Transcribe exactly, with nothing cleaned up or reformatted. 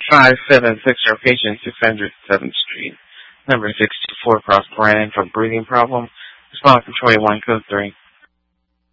five seven six location, six hundred seventh Street. Number six two four, cross Brandon for breathing problem. Response control one, code three.